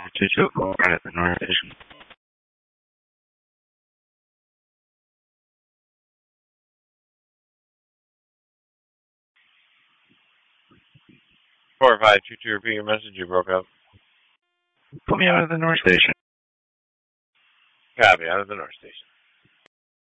522, right at the North Station. Four, 522, repeat your message. You broke up. Put me out of the North Station. Copy, out of the North Station.